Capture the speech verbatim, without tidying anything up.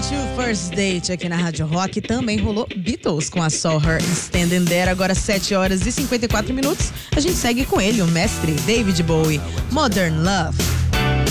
to First Date aqui na Rádio Rock. Também rolou Beatles com a Saw Her Standing There. Agora sete horas e cinquenta e quatro minutos. A gente segue com ele, o mestre David Bowie. Modern Love.